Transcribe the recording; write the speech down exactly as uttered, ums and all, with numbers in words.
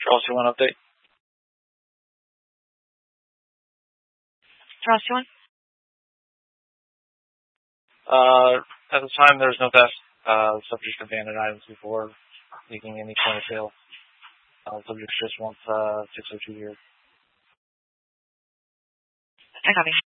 Charles, you want an update? Charles, you want? Uh, at the time, there was no theft. Uh, subject abandoned items before making any point of sale. Uh, subject just wants uh, six oh two here. I copy.